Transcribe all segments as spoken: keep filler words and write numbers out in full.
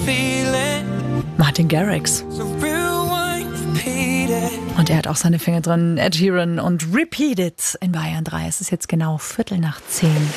Martin Garrix. Und er hat auch seine Finger drin. Ed Sheeran und Repeat It in Bayern drei. Es ist jetzt genau Viertel nach zehn.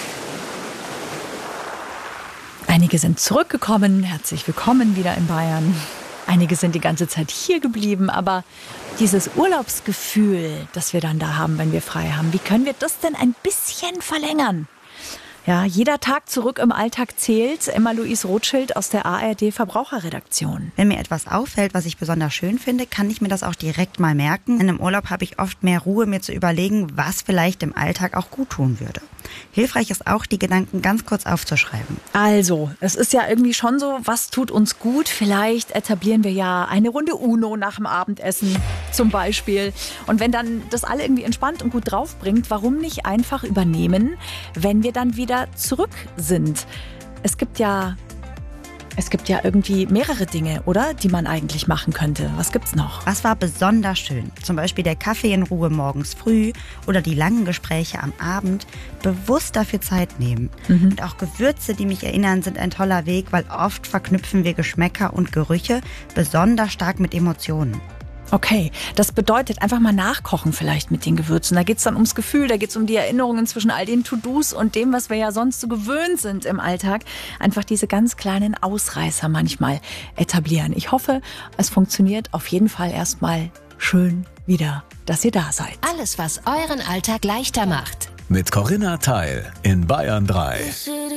Einige sind zurückgekommen. Herzlich willkommen wieder in Bayern. Einige sind die ganze Zeit hier geblieben. Aber dieses Urlaubsgefühl, das wir dann da haben, wenn wir frei haben, wie können wir das denn ein bisschen verlängern? Ja, jeder Tag zurück im Alltag zählt. Emma-Louise Rothschild aus der A R D-Verbraucherredaktion. Wenn mir etwas auffällt, was ich besonders schön finde, kann ich mir das auch direkt mal merken. In einem Urlaub habe ich oft mehr Ruhe, mir zu überlegen, was vielleicht im Alltag auch gut tun würde. Hilfreich ist auch, die Gedanken ganz kurz aufzuschreiben. Also, es ist ja irgendwie schon so, was tut uns gut? Vielleicht etablieren wir ja eine Runde Uno nach dem Abendessen zum Beispiel. Und wenn dann das alle irgendwie entspannt und gut draufbringt, warum nicht einfach übernehmen, wenn wir dann wieder zurück sind? Es gibt ja... Es gibt ja irgendwie mehrere Dinge, oder? Die man eigentlich machen könnte. Was gibt's noch? Was war besonders schön? Zum Beispiel der Kaffee in Ruhe morgens früh oder die langen Gespräche am Abend. Bewusst dafür Zeit nehmen. Mhm. Und auch Gewürze, die mich erinnern, sind ein toller Weg, weil oft verknüpfen wir Geschmäcker und Gerüche besonders stark mit Emotionen. Okay, das bedeutet einfach mal nachkochen vielleicht mit den Gewürzen. Da geht's dann ums Gefühl, da geht's um die Erinnerungen zwischen all den To-Dos und dem, was wir ja sonst so gewöhnt sind im Alltag. Einfach diese ganz kleinen Ausreißer manchmal etablieren. Ich hoffe, es funktioniert auf jeden Fall erstmal schön wieder, dass ihr da seid. Alles, was euren Alltag leichter macht. Mit Corinna Teil in Bayern drei.